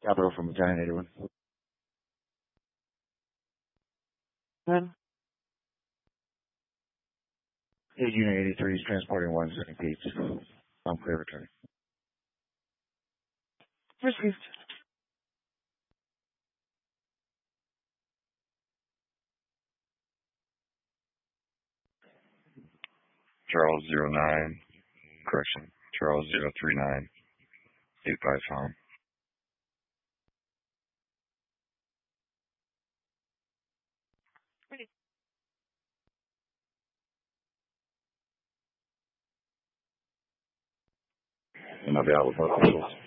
Capital from Italian 81. 10. Unit 83 is transporting 178. I'm clear returning. Received. Charles 09, correction, Charles 039, 85 Tom. Unavailable.